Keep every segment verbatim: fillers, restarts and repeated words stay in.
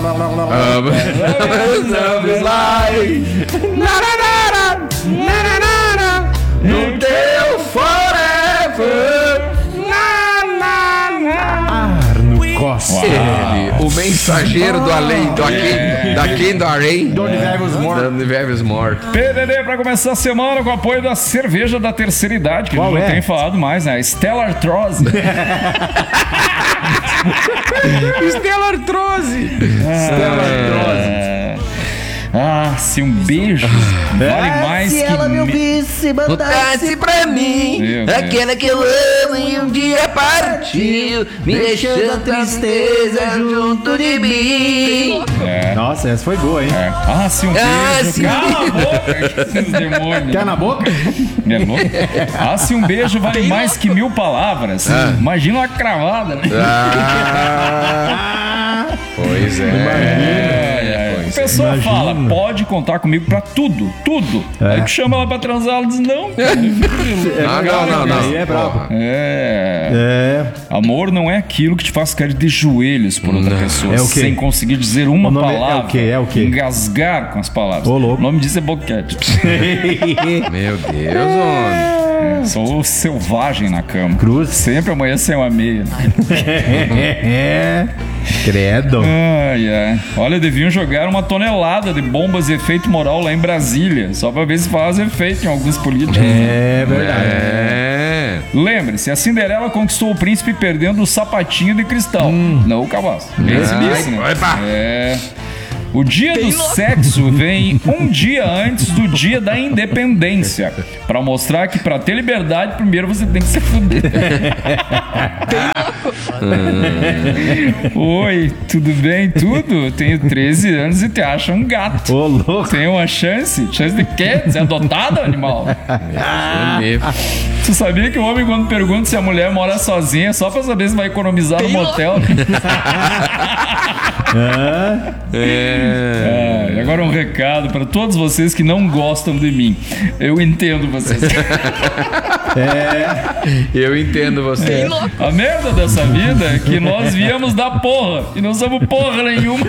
Love is like no teu forever. Arno Costa. Ele, o mensageiro do além, do aquém, daquém do além. Donde vivemos mortos. Donde vivemos mortos. P D D pra começar a semana com o apoio da cerveja da terceira idade, que a gente Qual não é? tem falado mais, né? Stella Artrose. Stella Artrose. Stella Artrose. Ah, se um beijo vale mais se que... ela me me- ouvisse, Voltasse pra mim, Meu Deus. aquela que eu amo e um dia partiu, me deixando a tristeza junto de mim. É. Nossa, essa foi boa, hein? É. Ah, se um Ah, beijo... sim. Cala a boca, esses demônios. Quer na boca? É louco? Ah, se um beijo vale mais que mil palavras. Imagina uma cravada, né? Ah, pois é. É, é. Pois A pessoa Imagina. fala, pode contar comigo pra tudo, tudo. É. Aí que chama ela pra transar, ela diz não. Ah, não, não, não. Aí é brabo. Porra. É. É. Amor não é aquilo que te faz cair de joelhos por outra pessoa, É o quê? sem conseguir dizer uma O nome é- é o palavra. quê? É o quê? Engasgar com as palavras. Ô, louco. O nome disso é boquete. Meu Deus, homem. Sou selvagem na cama. Cruz. Sempre amanhã sem uma meia. É. Credo. Ai, ai. Olha, deviam jogar uma tonelada de bombas de efeito moral lá em Brasília, só pra ver se faz efeito em alguns políticos. É verdade. É. Lembre-se, a Cinderela conquistou o príncipe perdendo o sapatinho de cristal, não o cavalo. Pense Ai, nisso, né? opa. É. O dia do sexo vem um dia antes do dia da independência, pra mostrar que pra ter liberdade, primeiro você tem que se fuder. Oi, tudo bem? Tudo? Tenho treze anos e te acha um gato. Ô, louco. Tem uma chance? Chance de quê? Você é adotado, animal? Tu sabia que o homem, quando pergunta se a mulher mora sozinha, é só pra saber se vai economizar no motel? É. Ah, e agora um recado pra todos vocês que não gostam de mim. Eu entendo vocês. Eu entendo você. A merda dessa vida é que nós viemos da porra e não somos porra nenhuma.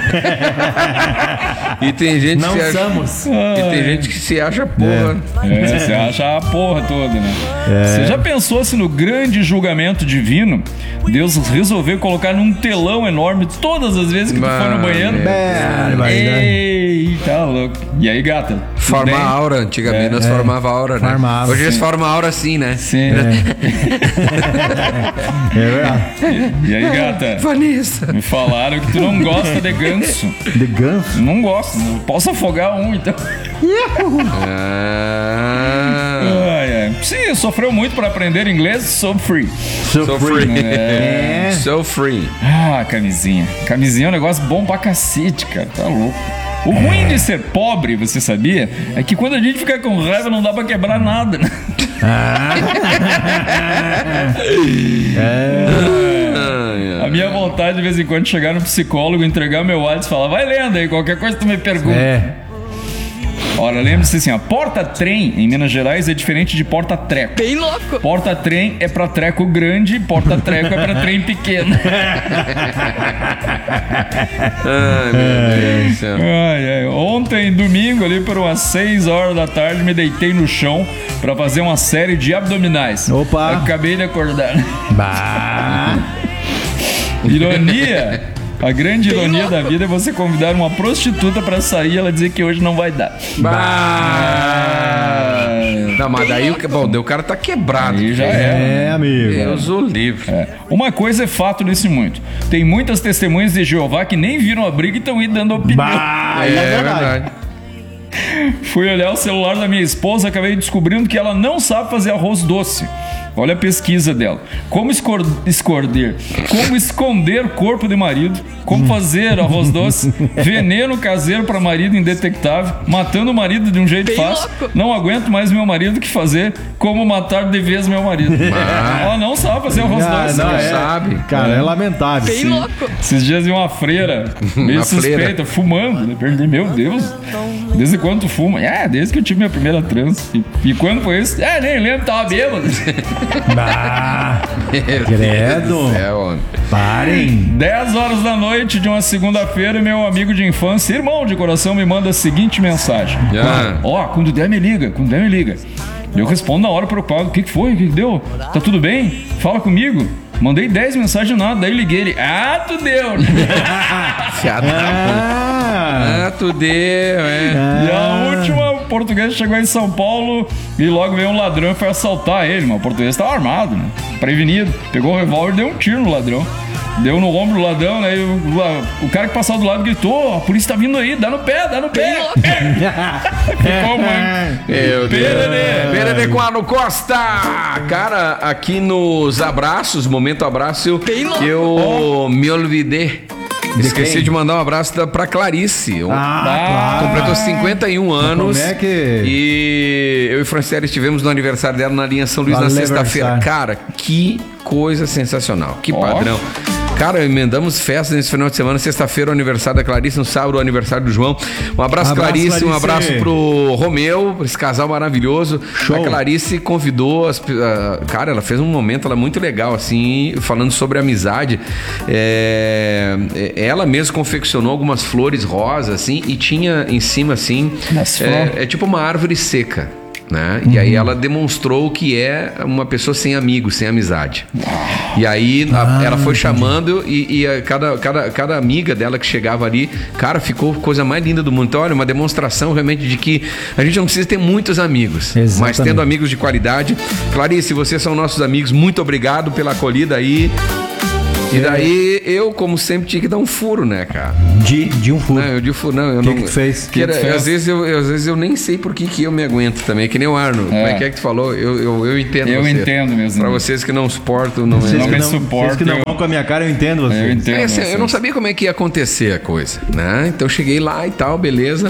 E tem gente Não que se acha, somos. e tem gente que se acha porra. É, você acha a porra toda, né? Você já pensou se no grande julgamento divino Deus resolveu colocar num telão enorme todas as vezes que tu foi no banheiro? É, vai, vai. Ei, tá louco. E aí, gata? Tudo Formar bem? aura, antigamente nós formava aura, né? Formava, Hoje eles sim. formam aura assim, né? Sim. É verdade. E aí, gata? Vanessa. Me falaram que tu não gosta de ganso. De ganso. Não gosto. Não posso afogar um, então. Ah, Ai, ai. Sim, sofreu muito para aprender inglês. So free. so free. É. So free. Ah, camisinha. Camisinha é um negócio bom pra cacete, cara. Tá louco. O ruim de ser pobre, você sabia? É que quando a gente fica com raiva não dá pra quebrar nada, né? A minha vontade de vez em quando chegar no psicólogo, entregar meu WhatsApp e falar: vai lendo aí, qualquer coisa tu me pergunta. É. Ora, lembre-se assim, ó, porta-trem em Minas Gerais é diferente de porta-treco. Bem louco. Porta-trem é pra treco grande, porta-treco é pra trem pequeno. Ai, meu Deus do céu. Ai, ai. Ontem, domingo, ali por umas seis horas da tarde, me deitei no chão pra fazer uma série de abdominais. Opa. Acabei de acordar. Bah. Ironia. A grande ironia da vida é você convidar uma prostituta pra sair e ela dizer que hoje não vai dar. Bah. Não, mas daí o, bom, daí o cara tá quebrado. Aí já é. É, amigo. Deus o livre. É. Uma coisa é fato nesse muito. Tem muitas testemunhas de Jeová que nem viram a briga e estão aí dando opinião. Bah, É, é verdade. verdade. Fui olhar o celular da minha esposa e acabei descobrindo que ela não sabe fazer arroz doce. Olha a pesquisa dela. Como escor- esconder, como esconder corpo de marido, como fazer arroz doce, veneno caseiro para marido indetectável, matando o marido de um jeito Bem fácil. louco. Não aguento mais meu marido, o que fazer? Como matar de vez meu marido. Ela não sabe fazer arroz Ah, doce. não, cara. é. sabe. Cara, é lamentável. Bem louco. Esses dias vi uma freira meio Uma freira. suspeita, fumando. Eu perguntei, meu Deus, Desde quando tu fuma? É, desde que eu tive minha primeira trans. E, e quando foi isso? É, nem lembro, tava bêbado. Bah, credo. É, homem. Parem. dez horas da noite de uma segunda-feira, meu amigo de infância, irmão de coração, me manda a seguinte mensagem. Ah. Ó, quando der me liga, quando der me liga. Eu respondo na hora preocupado. O que que foi? O que que deu? Tá tudo bem? Fala comigo. Mandei dez mensagens nada, daí liguei ele. Ah, tu deu! Fiado. Ah, Ah, tu deu, é. E a última, o português chegou em São Paulo e logo veio um ladrão e foi assaltar ele, mas o português estava armado, né? Prevenido. Pegou o revólver e deu um tiro no ladrão. Deu no ombro do ladrão, né? E o, o cara que passava do lado gritou: a polícia tá vindo aí, dá no pé, dá no pé. Ficou, mãe. Meu Deus. Perere. Perere com Arno Costa. Cara, aqui nos abraços, momento abraço, eu me olvidei. Esqueci quem? de mandar um abraço da, pra Clarice. Um- ah, claro. Completou cinquenta e um anos. como é que- E eu e Franciele estivemos no aniversário dela na linha São Luís na Valeu, sexta-feira. aniversário. Cara, que coisa sensacional. Que Ó. padrão. Cara, emendamos festas nesse final de semana. Sexta-feira, o aniversário da Clarice. No sábado, o aniversário do João. Um abraço, Abraço, Clarice. Um Clarice. abraço pro Romeu, esse casal maravilhoso. Show. A Clarice convidou as, ah, cara, ela fez um momento ela muito legal, assim, falando sobre amizade. É, ela mesma confeccionou algumas flores rosas, assim, e tinha em cima, assim, Nas é, flores. é tipo uma árvore seca. Né? E aí ela demonstrou que é uma pessoa sem amigos, sem amizade. E aí a- ela foi chamando e, e a cada, cada, cada amiga dela que chegava ali, cara, ficou coisa mais linda do mundo. Então, olha, uma demonstração realmente de que a gente não precisa ter muitos amigos, Exatamente. mas tendo amigos de qualidade. Clarice, vocês são nossos amigos, muito obrigado pela acolhida aí. E daí eu, como sempre, tinha que dar um furo, né, cara? De, de um furo. Não, eu de furo, não, eu Que não. que tu fez? Que era- Que que tu fez? às, vezes eu, eu- às vezes eu nem sei por que, que eu me aguento também, que nem o Arno. Como é que é que tu falou? Eu, eu, eu entendo Eu você. entendo mesmo. Pra vocês que não suportam, não, Vocês Não que me não, suporta, vocês que não eu- vão com a minha cara, eu entendo vocês. Eu entendo. É, assim, eu vocês. não sabia como é que ia acontecer a coisa, né? Então eu cheguei lá e tal, beleza.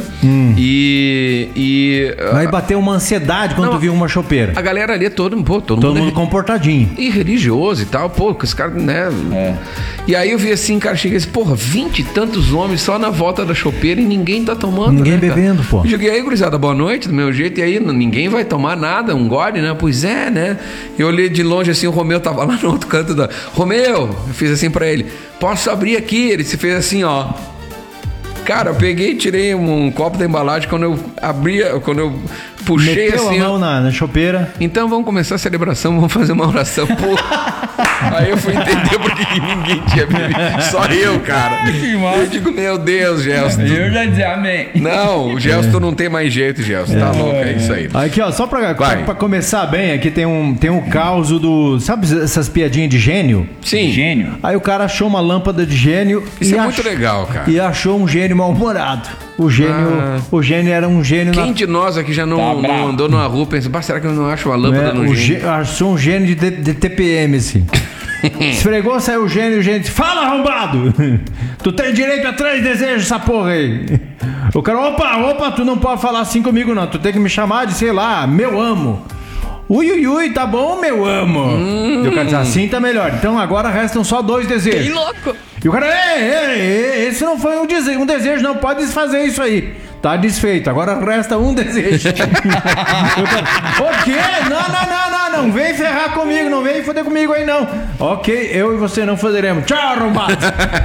E. e Vai a, bater uma ansiedade quando Não, tu viu uma chopeira. a galera ali é todo, pô, todo, Todo mundo mundo é comportadinho. e religioso e tal, pô, que os caras, né? É. E aí eu vi assim, cara, cheguei assim, porra, vinte e tantos homens só na volta da chopeira e ninguém tá tomando. Ninguém né, cara? bebendo, pô. Eu cheguei aí, gurizada, boa noite, do meu jeito, e aí n- ninguém vai tomar nada, um gole, né? Pois é, né? Eu olhei de longe assim, o Romeu tava lá no outro canto da. Romeu, eu fiz assim pra ele, posso abrir aqui? Ele se fez assim, ó. Cara, eu peguei, tirei um, um copo da embalagem, quando eu abria, quando eu puxei Meteu assim, a ó. mão na, na chopeira. Então vamos começar a celebração, vamos fazer uma oração. Pô. Aí eu fui entender porque ninguém tinha bebido. Só eu, cara. Que massa. Eu digo, meu Deus, Gelson. Eu já dizia amém. Não, o Gelson não tem mais jeito, Gelson. Tá louco, é isso aí. Aqui, ó, só pra, pra, Vai. pra começar bem, aqui tem um, tem um caos do... Sabe essas piadinhas de gênio? Sim, Gênio. Aí o cara achou uma lâmpada de gênio isso e, é muito ach- legal, cara. e achou um gênio mal-humorado. O gênio, Ah. o gênio era um gênio Quem na... de nós aqui já não, Tá não bravo. andou numa rua pensando, "Bah, será que eu não acho uma lâmpada É, no o gênio?" gê- achou um gênio de, de T P M, assim. Esfregou, saiu o gênio, o gênio disse, fala, arrombado! Tu tem direito a três desejos, essa porra aí. O cara, opa, opa, tu não pode falar assim comigo, não. Tu tem que me chamar de, sei lá, meu amo. Ui, ui, ui, tá bom, meu amo. Hum. E o cara diz, assim tá melhor. Então agora restam só dois desejos. Que louco! E o cara, ei, ei, ei, esse não foi um desejo, um desejo, não pode desfazer isso aí. Tá desfeito, agora resta um desejo. O cara, o quê? Não, não, não, não, não vem ferrar comigo, não vem foder comigo aí não. Ok, eu e você não foderemos. Tchau, arrombado.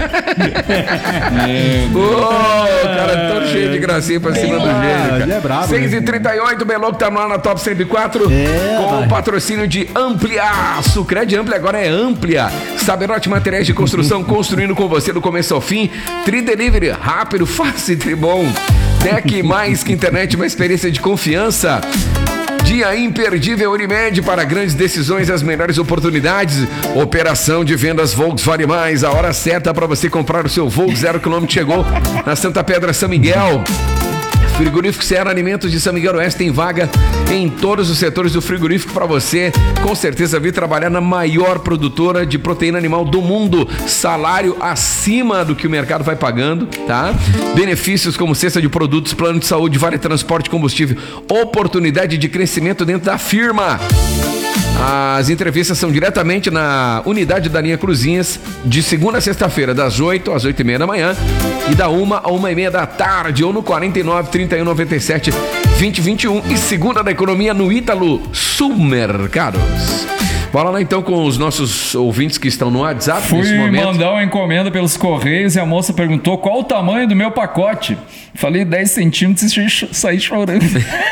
Ô, cara, todo cheio de gracinha pra cima do gênio, cara. ele é brabo, seis né? e trinta e oito, Beloco tá no ar na Top cento e quatro. É, com vai. o patrocínio de Amplia. Sucred Amplia agora é Amplia. Saberote Materiais de Construção, construindo com você do começo ao fim. Tri Delivery, rápido, fácil e tribom. Deck mais que internet, uma experiência de confiança. Dia imperdível Unimed para grandes decisões e as melhores oportunidades. Operação de vendas Volks Vale Mais. A hora certa para você comprar o seu Volks zero quilômetro chegou na Santa Pedra, São Miguel. Frigorífico Seara Alimentos de São Miguel Oeste tem vaga em todos os setores do frigorífico para você. Com certeza vir trabalhar na maior produtora de proteína animal do mundo. Salário acima do que o mercado vai pagando, tá? Benefícios como cesta de produtos, plano de saúde, vale transporte, combustível, oportunidade de crescimento dentro da firma. As entrevistas são diretamente na unidade da linha Cruzinhas, de segunda a sexta-feira, das oito às oito e meia da manhã e da uma a uma e meia da tarde, ou no quarenta e nove, trinta e um, noventa e sete, vinte, vinte e um, e segunda da economia no Ítalo Supermercados. Bora lá então com os nossos ouvintes que estão no WhatsApp Fui nesse momento. mandar uma encomenda pelos Correios e a moça perguntou qual o tamanho do meu pacote. Falei dez centímetros e saí chorando.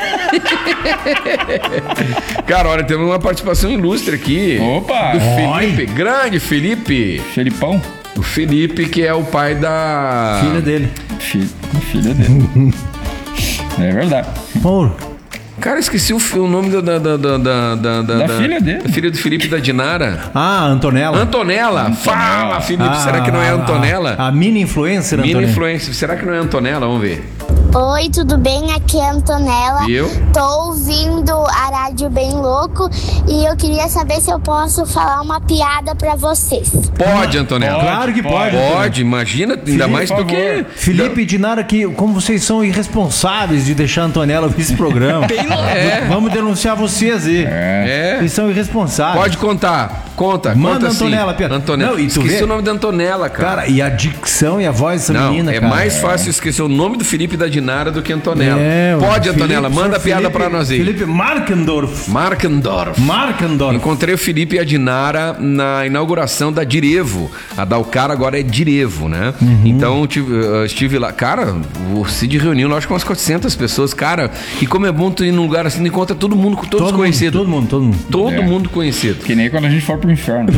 Cara, olha, temos uma participação ilustre aqui. Opa! Do Felipe, grande Felipe. Felipão? O Felipe, que é o pai da... Filha dele. Fi- filha dele. É verdade. Pô, Cara, esqueci o, fi- o nome da... Da, da, da, da, Da filha dele. Da filha do Felipe, da Dinara. ah, Antonella. Antonella. Fala, Felipe. Ah, Será que não é a- Antonella? A, a mini influencer, Mini Antonella. influencer. Será que não é Antonella? Vamos ver. Oi, tudo bem? Aqui é a Antonella. E eu? Tô ouvindo a Rádio Bem Louco e eu queria saber se eu posso falar uma piada pra vocês. Pode, Antonella. Claro que pode. Pode, imagina, ainda Felipe, mais por porque... favor. Felipe e Dinara, que, como vocês são irresponsáveis de deixar a Antonella ouvir esse programa. É. Vamos denunciar vocês aí. É. Vocês são irresponsáveis. Pode contar. Conta, Manda, conta sim. Antonella, piada. Antonella. Não, e tu Esqueci vê- o nome da Antonella, cara. Cara, e a dicção e a voz dessa Não, menina, é cara. mais fácil esquecer o nome do Felipe e da Dinara do que Antonella. É, o Pode, Felipe- Antonella, manda a piada Felipe- pra nós aí. Felipe Markendorf. Markendorf. Markendorf. Encontrei o Felipe e a Dinara na inauguração da Direvo. A Dalcara agora é Direvo, né? Uhum. Então eu tive, eu estive lá. Cara, o Cid reuniu lá acho que umas quatrocentas pessoas. Cara, e como é bom tu ir num lugar assim, encontra todo mundo, todos Todo mundo, conhecidos. todo mundo, todo mundo. Todo É. mundo conhecido. Que nem quando a gente for pro inferno.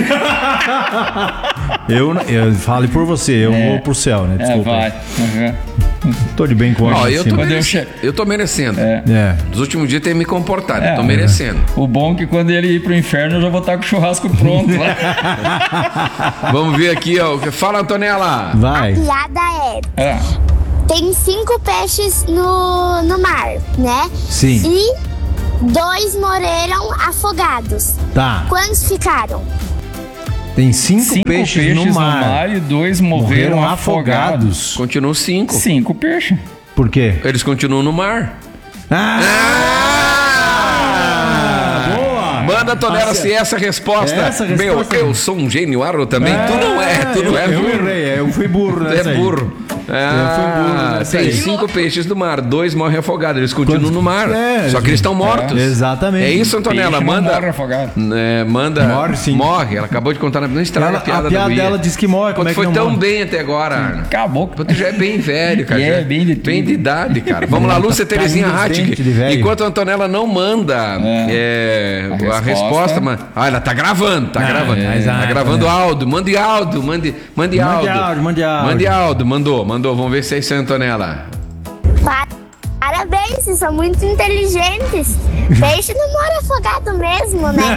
Eu, eu fale por você, eu É. vou pro céu, né? É, Desculpa. vai. Uhum. Tô de bem com Ó, a eu tô, Quando eu merece- che- eu tô merecendo. É. É. Nos últimos dias tem me comportado, É. tô merecendo. O bom é que quando ele ir pro inferno, eu já vou estar com o churrasco pronto lá. Vamos ver aqui, ó. Fala, Antonella. Vai. Piada é: É. tem cinco peixes no, no mar, né? Sim. E dois morreram afogados. Tá. Quantos ficaram? Tem cinco, Cinco peixes, no mar. e dois morreram, Morreram afogados. afogados. Continuam cinco. Cinco peixes. Por quê? Eles continuam no mar. Ah! Boa! Manda, Antonella, Ah, se essa resposta. essa resposta- Meu, eu sou um gênio aro também. tu não é, tu não eu, é eu burro. errei, eu fui burro Tu nessa é aí. burro. Ah, fui burro nessa tem aí. cinco peixes no mar, dois morrem afogados. Eles continuam Quantos- no mar. É, só que eles estão mortos. Exatamente. É isso, Antonella. Peixe não Manda. morre afogado. É, manda. Morre, sim. Morre. Ela acabou de contar na. Não estraga Ela- a piada a piada da guria. dela diz que morre, Pô, como tu é que foi não tão morre? bem até agora, Arno. Acabou. Pô, tu já é bem velho, cara. É, já- bem de tudo. Bem de idade, cara. Vamos lá, Lúcia Tá Terezinha caindo os Hattig. dentes de velho. Enquanto a Antonella não manda é, A a, resposta. resposta, mano. Ah, ela tá gravando, tá Ah, gravando. é, tá exato, gravando né? áudio. Mande áudio, mande, mande Mande áudio. áudio, mande áudio. Mande áudio, mandou, mandou. Vamos ver se é isso aí, Antonella. Pa- Parabéns, vocês são muito inteligentes. Peixe não mora afogado mesmo, né?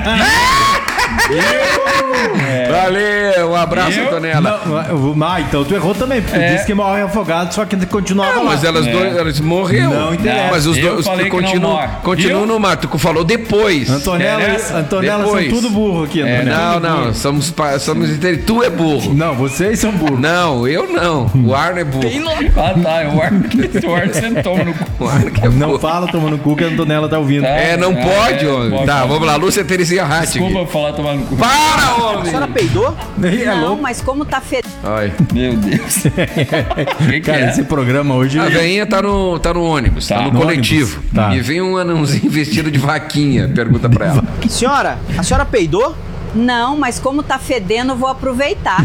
Valeu, um abraço, Eu? Antonella. Não, eu vou- ah, então tu errou também, porque É. tu disse que morre afogado, só que continuava Não, lá. mas elas É. dois, elas morreram. Não interessa. Mas os Eu dois falei que não continuam, morre. continuam Viu? no mar. Tu falou depois. Antonella, É nessa? Antonella são Depois. tudo burro aqui, É, Antonella. Não, não, somos, pa- somos inteiros. Tu é burro. Não, vocês são burros. Não, eu não. O Arno é burro. Ah, tá. O ar, o ar sentou no cu. O Arno que é Não burro. fala tomando cu que a Antonella tá ouvindo. Tá. É, não Ah, pode, é, homem. pode. Tá, vamos lá. Lúcia Terezinha Hattig. Desculpa eu falar tomar no cu. Para, A homem! senhora peidou? É Não, louco. mas como tá fedendo. Ai. Meu Deus. Que que Cara, é? esse programa hoje... A veinha tá no, tá no ônibus, tá, Tá. no, No coletivo. ônibus, tá. E vem um anãozinho vestido de vaquinha. Pergunta pra ela. Senhora, a senhora peidou? Não, mas como tá fedendo, vou aproveitar.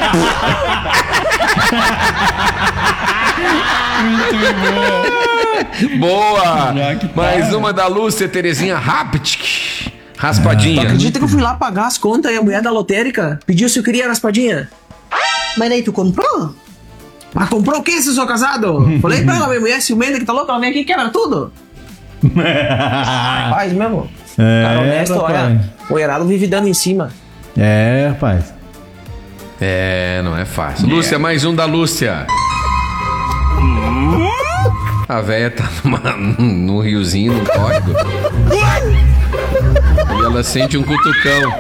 Boa! Já que tá, Mais né? uma da Lúcia Terezinha Hattig. Raspadinha. Acredita que eu fui lá pagar as contas e a mulher da lotérica pediu se eu queria raspadinha? Mas daí tu comprou? Mas comprou o quê se eu sou casado? Falei pra ela, minha mulher ciumenta que tá louca, ela vem aqui e quebra tudo. Rapaz mesmo. É, Cara honesto, rapaz. olha, o Herado vive dando em cima. É, rapaz. É, não é fácil. Lúcia, mais um da Lúcia. A véia tá numa, num riozinho, num córrego. E ela sente um cutucão.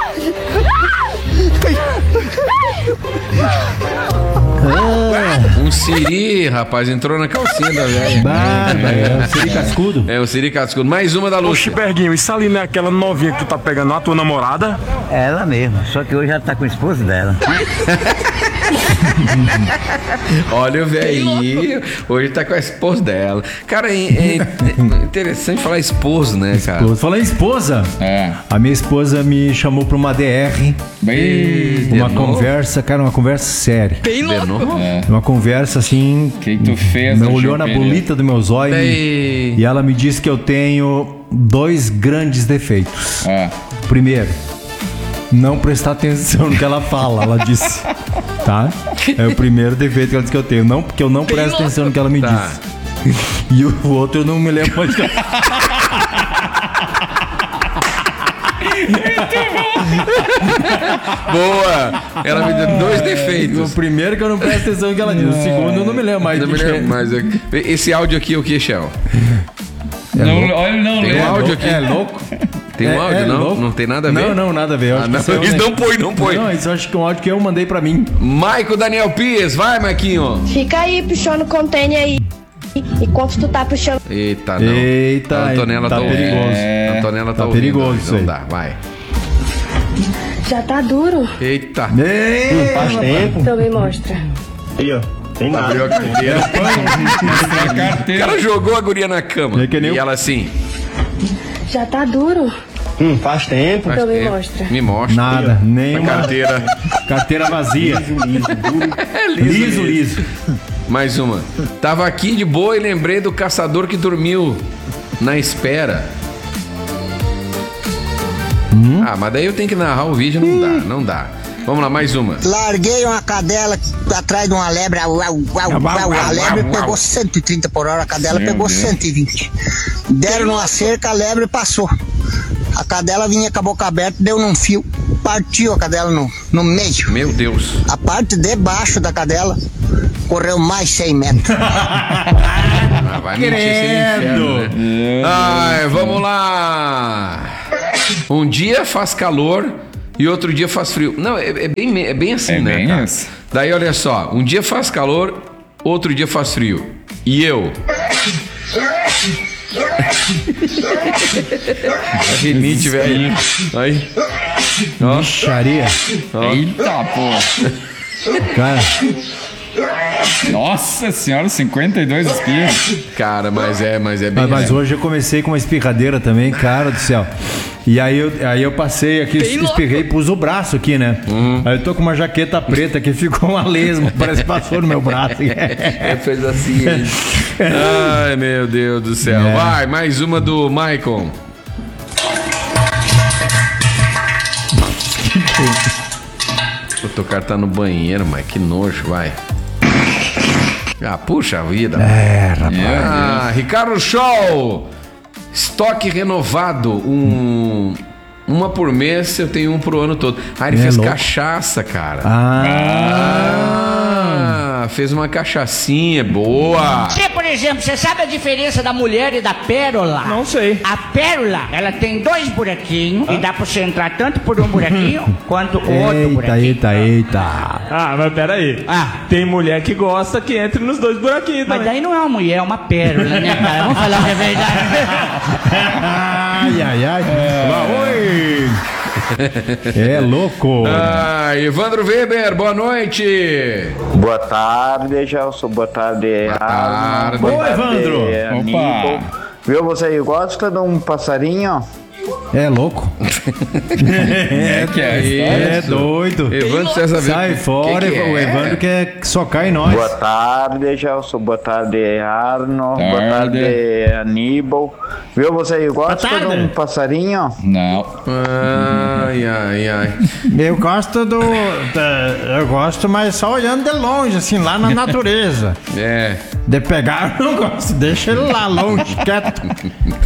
Um Siri, rapaz, entrou na calcinha da velha. É o Siri Cascudo. É o Siri Cascudo. Mais uma da Lúcia. Oxe, Berguinho, isso ali não é aquela novinha que tu tá pegando, a tua namorada? É ela mesma, só que hoje ela tá com o esposo dela. Olha o velhinho, hoje tá com a esposa dela. Cara, é, é interessante falar esposo, né, cara? Esposa. Falando em esposa, É. a minha esposa me chamou pra uma D R. Bem, Uma de novo? conversa, cara, uma conversa séria. De novo? Uma conversa assim. O que que tu fez, Me né, olhou na Gil bolita do meu zóio Bem... e ela me disse que eu tenho dois grandes defeitos. É. Primeiro, não prestar atenção no que ela fala, ela disse. Tá? É o primeiro defeito que ela disse que eu tenho. Não, porque eu não presto atenção no que ela me Tá. disse. E o outro eu não me lembro mais. Boa! Ela me deu dois O defeitos. primeiro que eu não presto atenção no que ela disse. O segundo eu não me lembro mais. Não me lembro, mas é- esse áudio aqui é o que, Shell? Não, olha, não Tem um lembro. áudio aqui. É louco? Tem um É- áudio, é não? louco? Não tem nada a ver? Não, não, nada a ver. Eu Ah, acho que não, isso é um- isso não põe, não põe. Não, isso eu acho que é um áudio que eu mandei pra mim. Maico Daniel Pies, vai, Maiquinho. Fica aí puxando o container aí. Enquanto tu tá puxando. Eita, não. Eita, a Antonella tá tá, ouvindo. perigoso. A Antonella tá, Tá ouvindo. perigoso isso Não aí. dá, vai. Já tá duro? Eita. Ei, Faz tempo. Então me mostra. Aí, ó. Tem nada. Abriu a carteira. A O carteira. cara jogou a guria na cama. É que nem E o- ela assim. Já tá duro? Hum, faz tempo. faz Então me tempo. mostra. Me mostra. Nada, A nenhuma carteira. carteira vazia. É Liso, liso. Mais uma. Tava aqui de boa e lembrei do caçador que dormiu na espera. Ah, mas daí eu tenho que narrar o vídeo, não dá, não dá. Vamos lá, mais uma. Larguei uma cadela atrás de uma lebre, a, a, a, a lebre pegou cento e trinta por hora, a cadela Meu pegou Deus. cento e vinte. Deram numa cerca, a lebre passou. A cadela vinha com a boca aberta, deu num fio, partiu a cadela no, no meio. Meu Deus. A parte de baixo da cadela correu mais cem metros. Ah, vai mentir esse inferno, né? Ai, vamos lá. Um dia faz calor e outro dia faz frio. Não, é, é bem, é bem assim, É né, bem cara? isso. Daí, olha só. Um dia faz calor, outro dia faz frio. E eu? A rinite, velho. Aí. Ó, Xaria. Eita, pô. Cara, Nossa senhora, cinquenta e dois espirros. cara, mas é, mas é bem mas, mas assim. hoje eu comecei com uma espirradeira também, cara do céu. E aí eu, aí eu passei aqui, espirrei e pus o braço aqui, né? Aí eu tô com uma jaqueta preta que ficou uma lesma, parece que passou no meu braço. É, fez assim. hein? Ai, meu Deus do céu. É. Vai, mais uma do Maicon. O tocar tá no banheiro, mas que nojo, vai. Ah, puxa vida. É, rapaz. Ah, Ricardo Show. Estoque renovado. Um, uma por mês, eu tenho um pro ano todo. Ah, ele É fez louco. cachaça, cara. Ah, Ah, fez uma cachaçinha boa. Você, por exemplo, você sabe a diferença da mulher e da pérola? Não sei. A pérola, ela tem dois buraquinhos e dá pra você entrar tanto por um buraquinho quanto o outro eita, buraquinho. eita, eita. Ah, mas peraí. Ah. Tem mulher que gosta que entre nos dois buraquinhos Mas também. daí não é uma mulher, é uma pérola, né, cara? Vamos falar que é verdade. Ai, ai, ai. Oi. É louco. Ah, Evandro Weber, boa noite. Boa tarde, Gelson. Boa tarde, Boa tarde. Boa Ô, tarde, Evandro. Aníbal. Opa. Viu, você gosta de um passarinho? É louco. É que é isso. É doido. Evandro César Weber. Sai fora, Que que o é? Evandro quer socar em nós. Boa tarde, Gelson. Boa tarde, Arno. Boa Tarde. tarde, Aníbal. Viu, você gosta de um passarinho? Não. Ai, ai, ai. Eu gosto do. da- eu gosto, mas só olhando de longe, assim, lá na natureza. É. De pegar, eu não gosto. Deixa ele lá longe, quieto.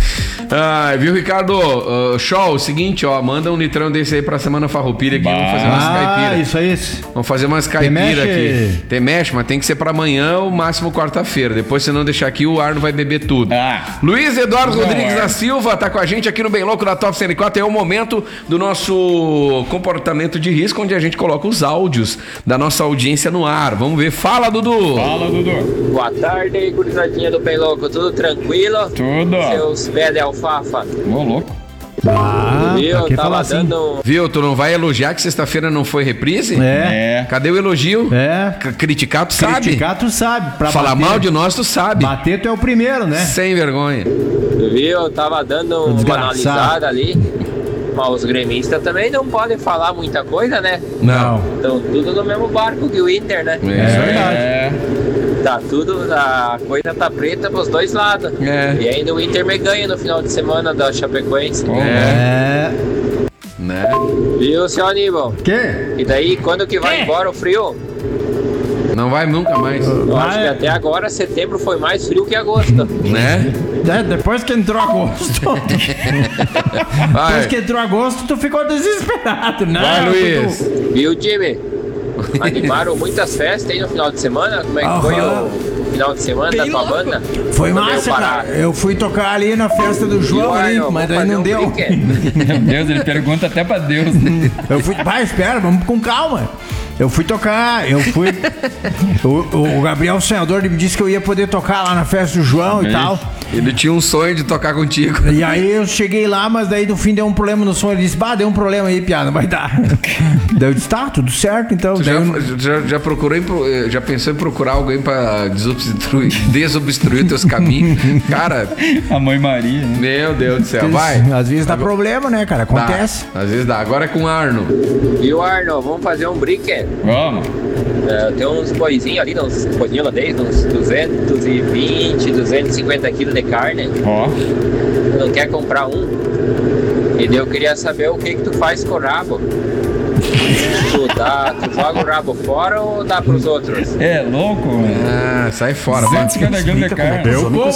Ah, viu, Ricardo? Uh, show, o seguinte, ó, manda um litrão desse aí pra semana farroupilha aqui, vamos fazer umas Ah, caipiras. isso aí. Isso. Vamos fazer umas Tem caipiras mexe? aqui. Tem mexe, mas tem que ser pra amanhã ou máximo quarta-feira. Depois, se não deixar aqui, o Arno vai beber tudo. Ah. Luiz Eduardo Não, Rodrigues Arno. da Silva tá com a gente aqui no Bem Louco da Top cento e quatro. É o momento do nosso comportamento de risco, onde a gente coloca os áudios da nossa audiência no ar. Vamos ver. Fala, Dudu. Fala, Dudu. Boa tarde, gurizadinha do Bem Louco. Tudo tranquilo? Tudo. Seus pés de alfafa. Ô, louco. Ah, Viu? pra que Tava falar assim? dando... Viu? Tu não vai elogiar que sexta-feira não foi reprise? É. É. Cadê o elogio? É. C- Criticar, tu sabe. Criticar, tu sabe. Pra Falar bater- mal de nós, tu sabe. Bater, tu é o primeiro, né? Sem vergonha. Viu? Tava dando uma Desgraçado. analisada ali. Mas os gremistas também não podem falar muita coisa, né? Não. Estão tudo no mesmo barco que o Inter, né? É verdade. É. Tá tudo, a coisa tá preta pros dois lados. É. E ainda o Inter me ganha no final de semana da Chapecoense. É. Né? Viu, seu Aníbal? Quê? E daí, quando que vai embora o frio? Não vai nunca mais. Eu acho Vai. que até agora, setembro foi mais frio que agosto. Né? É, depois que entrou agosto. Vai, Depois que entrou agosto, tu ficou desesperado, né? vai Luiz. Viu, Jimmy? Animaram muitas festas aí no final de semana? Como é que foi Aham. o final de semana da tua banda? Foi Não deu massa, parar. cara. Eu fui tocar ali na festa do João, Viu, ali, Arno? mas Vamos daí fazer não um deu. brinquedo. Meu Deus, ele pergunta até pra Deus. Né? Eu fui, vai, espera, vamos com calma. Eu fui tocar, eu fui. o, o Gabriel Sonhador me disse que eu ia poder tocar lá na festa do João e tal. Ele tinha um sonho de tocar contigo. E aí eu cheguei lá, mas daí no fim deu um problema no som. Ele disse, bah, deu um problema aí, piada, não vai dar. Daí eu disse, tá, tudo certo, então. Tu Daí já, eu- já, já procurou, em pro- já pensou em procurar alguém pra desobstruir, desobstruir teus caminhos? Cara, A mãe Maria. Né? meu Deus do céu, vai. Às vezes dá problema, né, cara? Dá. Acontece. Às vezes dá. Agora é com o Arno. Viu, Arno? Vamos fazer um brinquedo. Vamos. É, tem uns boizinhos ali, uns boizinhos holandês, uns duzentos e vinte, duzentos e cinquenta quilos de carne. Ó. Tu não quer comprar um? E daí eu queria saber o que que tu faz com o rabo. Tu, dá, tu joga o rabo fora ou dá pros outros? É louco, mano. Ah, sai fora, vai. duzentos e cinquenta gramas de carne. Eu como.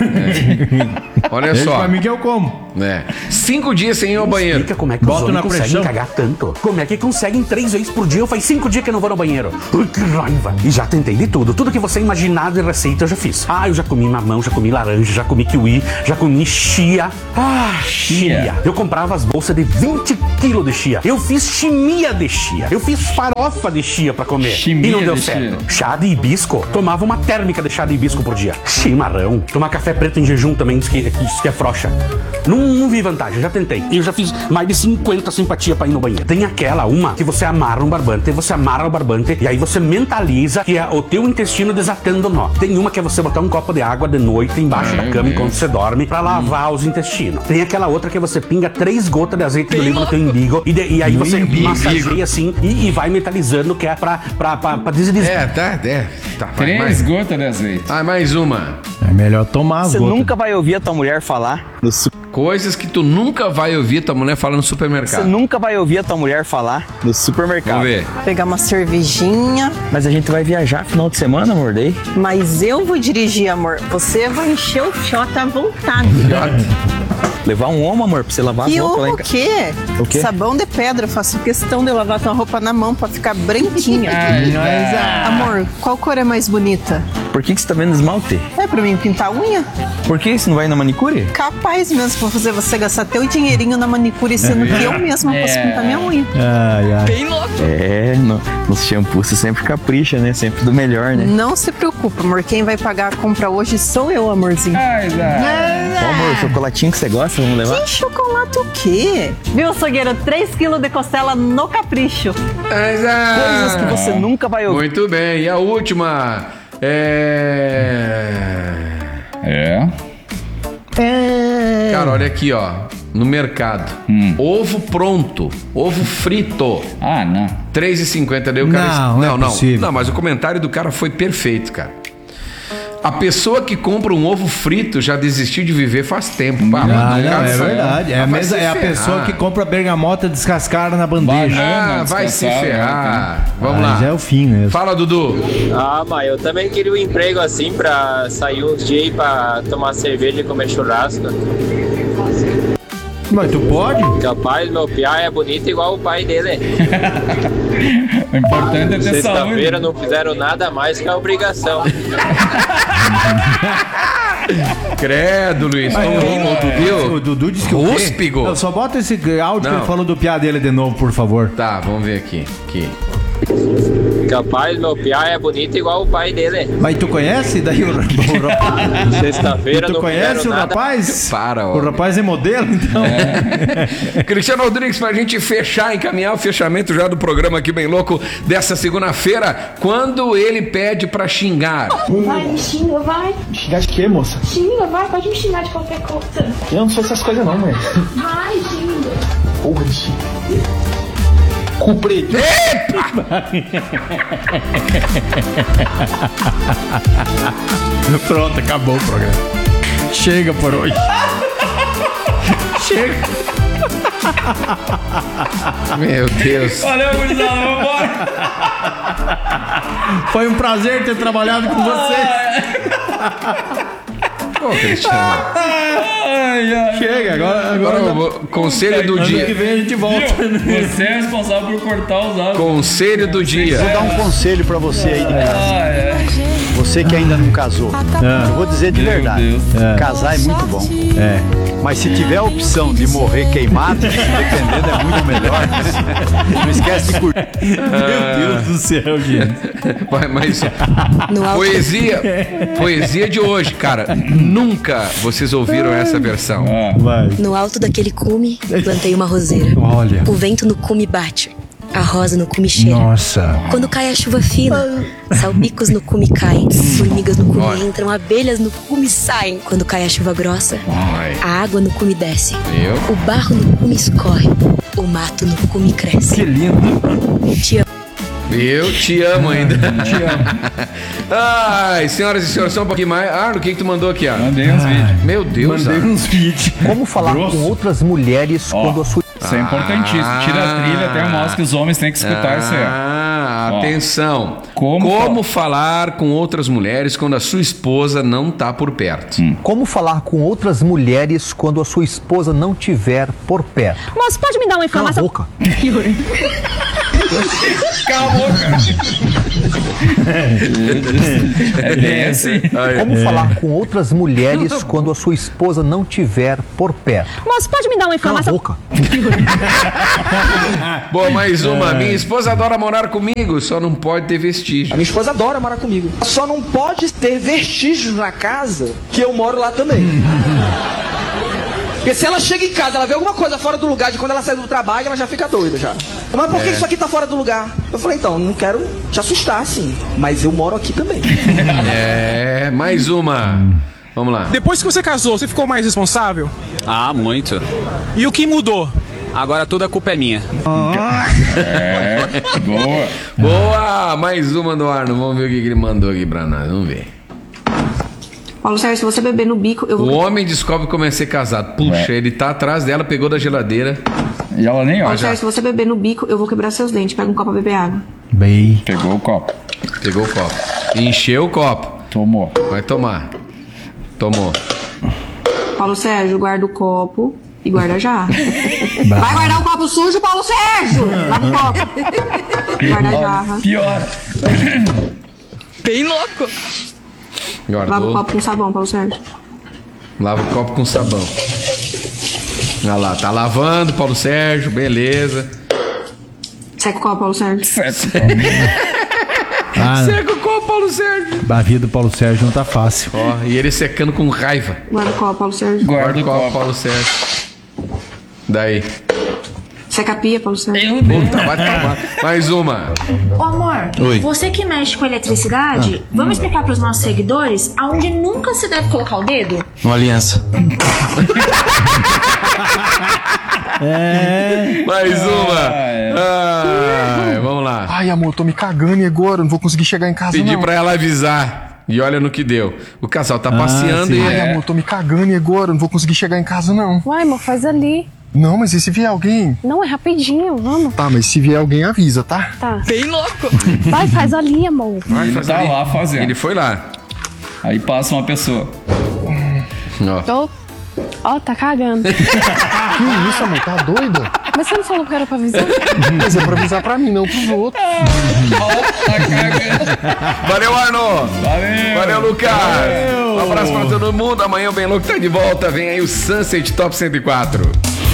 Olha Esse só. pra mim que eu como. É. Cinco dias sem ir ao banheiro. Explica como é que Bota os homens na conseguem pressão. cagar tanto. Como é que conseguem três vezes por dia? Eu faz cinco dias que eu não vou no banheiro. Ai, que raiva. E já tentei de tudo. Tudo que você imaginar de receita eu já fiz. Ah, eu já comi mamão, já comi laranja, já comi kiwi, já comi chia. Ah, chia. Chia. Eu comprava as bolsas de vinte quilos de chia. Eu fiz chimia de chia. Eu fiz farofa de chia pra comer. Chimia e não deu de certo. chia. Chá de hibisco. Tomava uma térmica de chá de hibisco por dia. Chimarrão. Tomar café preto em jejum também diz que, diz que é frouxa. Não, não vi vantagem, já tentei. Eu já fiz mais de cinquenta simpatia pra ir no banheiro. Tem aquela, uma, que você amarra um barbante, você amarra o barbante e aí você mentaliza que é o teu intestino desatando o nó. Tem uma que é você botar um copo de água de noite embaixo da cama enquanto você dorme pra lavar os intestinos. Tem aquela outra que você pinga três gotas de azeite de oliva no teu umbigo e, de- e aí você umbigo. massageia assim e, e vai mentalizando que é pra, pra, pra, pra deslizar. É, tá, é. Tá, vai, Três mais. gotas de azeite. Ah, mais uma. É melhor tomar as Você gotas. nunca vai ouvir a tua mulher falar no su- Coisas que tu nunca vai ouvir tua mulher falar no Você supermercado. nunca vai ouvir a tua mulher falar no supermercado. Vamos ver. Pegar uma cervejinha. Mas a gente vai viajar final de semana, amor, daí? Mas eu vou dirigir, amor. Você vai encher o shot à vontade. Levar um homo, amor, pra você lavar as E roupas lá o em casa. quê? O quê? Sabão de pedra. Eu faço questão de lavar tua roupa na mão pra ficar branquinha. Ai, Mas, ah, Amor, qual cor é mais bonita? Por que, que você tá vendo esmalte? É pra mim pintar a unha? Por que você não vai na manicure? Capaz mesmo pra fazer você gastar teu dinheirinho na manicure, sendo que eu mesma posso É. pintar minha unha. ai, ai. Bem louco. É, no, no shampoo você sempre capricha, né? Sempre do melhor, né? Não se preocupa, amor. Quem vai pagar a compra hoje sou eu, amorzinho. Ai, ai. Ó, amor, o chocolatinho que você gosta, vamos levar? Que chocolate o quê? Viu, açougueiro? três quilos de costela no capricho. Mas, ah, Coisas que você nunca vai ouvir. Muito bem. E a última? É. É. Cara, olha aqui, ó. No mercado. Hum. Ovo pronto. Ovo frito. Ah, não. três e cinquenta. Daí o cara. Não, não é não, possível. não, mas o comentário do cara foi perfeito, cara. A pessoa que compra um ovo frito já desistiu de viver faz tempo. Pá, Ah, não, não, cara, é vai- verdade. É a, vai mesma, se é a ferrar. pessoa que compra bergamota descascada na bandeja. Banana. Ah, vai se descansar, ferrar. Vamos Mas lá. é o fim mesmo. Fala, Dudu. Ah, mas eu também queria um emprego assim pra sair uns dias aí pra tomar cerveja e comer churrasco. Mas tu pode? Capaz, meu piá é bonito igual o pai dele. O importante é ter saúde. Sexta-feira não fizeram nada mais que a obrigação. Credo, Luiz. Mas, Como, o, viu? o Dudu disse que o quê? Rúspigo. Não, só bota esse áudio Não. que ele falou do piá dele de novo, por favor. Tá, vamos ver aqui. aqui. Capaz, meu piá é bonito igual o pai dele. Mas tu conhece daí o, o rapaz? Sexta-feira Tu não conhece fizeram o nada. rapaz? Para, O ó. rapaz é modelo, então? Cristiano Rodrigues, pra gente fechar, encaminhar o fechamento já do programa aqui bem louco dessa segunda-feira, quando ele pede pra xingar. Vai, me xinga, vai. Xingar de quê, moça? Xinga, vai, pode me xingar de qualquer coisa. Eu não sou essas coisas não, mãe. Vai, xinga. Porra de xinga. Cu preto. Pronto, acabou o programa. Chega por hoje. Chega. Meu Deus. Valeu, gurizada, vamos embora. Foi um prazer ter trabalhado com vocês. Ô, Cristiano. Ai, ai. Chega, agora... Agora, agora eu vou- conselho do ano dia. que vem a gente volta. Viu? Você é responsável por cortar os áudios. Conselho do dia. Vou dar um conselho pra você aí de casa. Ah, é. Você que ainda não casou. Ah. Eu vou dizer de Meu verdade. Deus. É. Casar é muito bom. É. Mas se tiver a opção de morrer queimado, dependendo, é muito melhor. Não esquece de curtir. Meu Deus do céu, gente. Vai, mas No alto- poesia, poesia de hoje, cara. Nunca vocês ouviram essa versão. Vai. No alto daquele cume, plantei uma roseira. Olha. O vento no cume bate, a rosa no cume cheira. Nossa. Quando cai a chuva fina, salpicos no cume caem, formigas no cume Olha. entram, abelhas no cume saem. Quando cai a chuva grossa, Ai, a água no cume desce, viu? o barro no cume escorre, o mato no cume cresce. Que lindo. Te amo. Eu te amo ainda. Te amo. Ai, senhoras e senhores, só um pouquinho mais. Arno, o que que tu mandou aqui, ó? Mandei uns vídeos. Meu Deus, Mandei Arno. uns vídeos. Como falar Grosso. com outras mulheres Ó. quando a sua... Isso é importantíssimo. Tira a trilha, até mostra que os homens têm que escutar isso aí. Ah, Ó. atenção. Como Como falar com outras mulheres quando a sua esposa não tá por perto? Como falar com outras mulheres quando a sua esposa não tiver por perto? Moço, pode me dar uma Cala a informação? boca. Cala a boca. É bem assim. Como falar com outras mulheres quando a sua esposa não tiver por perto? Moço, pode me dar uma Cala a informação? boca. Boa, mais uma. Minha esposa adora morar comigo, só não pode ter vestígio. A minha esposa adora morar comigo. Só não pode ter vestígios na casa que eu moro lá também. Porque se ela chega em casa, ela vê alguma coisa fora do lugar, de quando ela sai do trabalho, ela já fica doida já. Mas por que É. isso aqui tá fora do lugar? Eu falei, então, não quero te assustar, assim, mas eu moro aqui também. É, mais uma. Vamos lá. Depois que você casou, você ficou mais responsável? Ah, muito. E o que mudou? Agora toda a culpa é minha. É, boa. Boa, mais uma do Arno. Vamos ver o que que ele mandou aqui pra nós. Vamos ver. Paulo Sérgio, se você beber no bico, eu O vou... homem descobre como é ser casado. Puxa, ele tá atrás dela, pegou da geladeira. E ela nem Paulo olha. Sérgio, se você beber no bico, eu vou quebrar seus dentes. Pega um copo pra beber água. Bem. Pegou o copo. Pegou o copo. Encheu o copo. Tomou. Vai tomar. Tomou. Paulo Sérgio, guarda o copo e guarda a jarra. Vai guardar o copo sujo, Paulo Sérgio! Lava o copo. Guarda a jarra. Pior. Bem louco. Guardou. Lava o copo com sabão, Paulo Sérgio. Lava o copo com sabão. Olha lá, tá lavando, Paulo Sérgio, beleza. Seca o copo, Paulo Sérgio. Ah, Seca o copo, Paulo Sérgio. a vida do Paulo Sérgio não tá fácil. Ó, e ele secando com raiva. Guarda o copo, Paulo Sérgio. Guarda o copo, Paulo Sérgio. Daí. Seca a pia, Paulo Sérgio. Puta, vai tomar. Mais uma. Ô amor, Oi. você que mexe com eletricidade, Ah. vamos explicar pros nossos seguidores aonde nunca se deve colocar o dedo? Uma aliança. É. Mais uma. Ai, vamos lá. Ai, amor, tô me cagando e agora? Não vou conseguir chegar em casa, Pedi não. pra ela avisar. E olha no que deu. O casal tá passeando sim. e. Ai, amor, tô me cagando e agora? Não vou conseguir chegar em casa, não. Uai, amor, faz ali. Não, mas e se vier alguém? Não, é rapidinho, vamos. Tá, mas se vier alguém, avisa, tá? Tá. Bem louco. Vai, faz ali, amor. Vai Ele fazer tá ali. lá fazendo. Ele foi lá. Aí passa uma pessoa. Ó. Tô. Ó, tá cagando. Que isso, amor? Tá doida? Mas você não falou que era pra avisar? Mas é pra avisar pra mim, não pros outros. Valeu, Arno. Valeu. Valeu, Lucas. Valeu. Um abraço pra todo mundo. Amanhã o Bem Louco tá de volta. Vem aí o Sunset Top cento e quatro.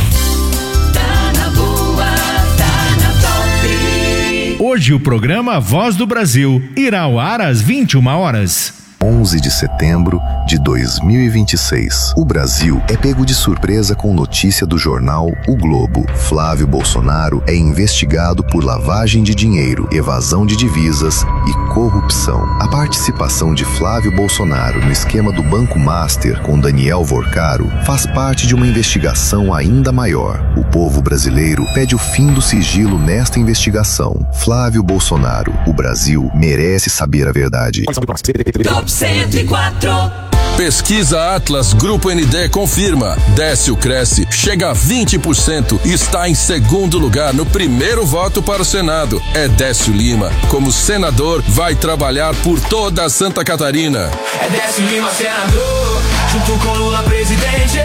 Hoje o programa Voz do Brasil irá ao ar às vinte e uma horas. onze de setembro de dois mil e vinte e seis. O Brasil é pego de surpresa com notícia do jornal O Globo. Flávio Bolsonaro é investigado por lavagem de dinheiro, evasão de divisas e corrupção. A participação de Flávio Bolsonaro no esquema do Banco Master com Daniel Vorcaro faz parte de uma investigação ainda maior. O povo brasileiro pede o fim do sigilo nesta investigação. Flávio Bolsonaro, o Brasil merece saber a verdade. Top cento e quatro. Pesquisa Atlas Grupo N D confirma. Décio cresce, chega a vinte por cento e está em segundo lugar no primeiro voto para o Senado. É Décio Lima. Como senador, vai trabalhar por toda a Santa Catarina. É Décio Lima, senador, junto com Lula, presidente.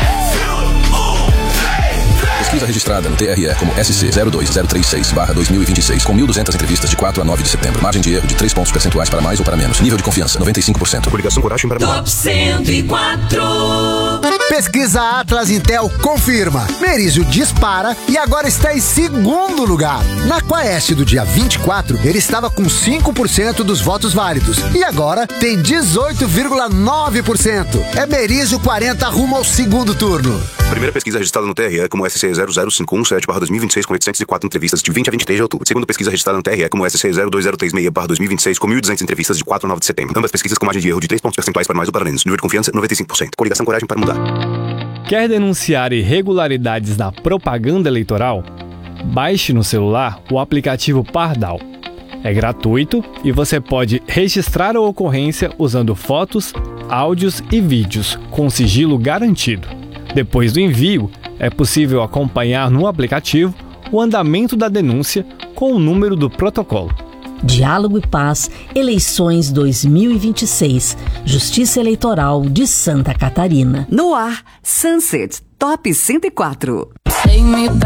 Pesquisa registrada no T R E como S C zero dois zero três seis barra dois mil e vinte e seis, com mil e duzentas entrevistas de quatro a nove de setembro. Margem de erro de três pontos percentuais para mais ou para menos. Nível de confiança noventa e cinco por cento. Coligação Coragem para Top cento e quatro. Pesquisa Atlas Intel confirma. Merizio dispara e agora está em segundo lugar. Na Quaest do dia vinte e quatro, ele estava com cinco por cento dos votos válidos e agora tem dezoito vírgula nove por cento. É Merizio quarenta rumo ao segundo turno. Primeira pesquisa registrada no T R E como S C zero zero cinco um sete barra dois mil e vinte e seis com oitocentas e quatro entrevistas de vinte a vinte e três de outubro. Segunda pesquisa registrada no T R E como S C zero dois zero três seis barra dois mil e vinte e seis com mil e duzentas entrevistas de quatro a nove de setembro. Ambas pesquisas com margem de erro de três pontos percentuais para mais ou para menos. Nível de confiança noventa e cinco por cento. Coligação Coragem para mudar. Quer denunciar irregularidades na propaganda eleitoral? Baixe no celular o aplicativo Pardal. É gratuito e você pode registrar a ocorrência usando fotos, áudios e vídeos com sigilo garantido. Depois do envio, é possível acompanhar no aplicativo o andamento da denúncia com o número do protocolo. Diálogo e Paz, eleições dois mil e vinte e seis, Justiça Eleitoral de Santa Catarina. No ar, Sunset Top cento e quatro.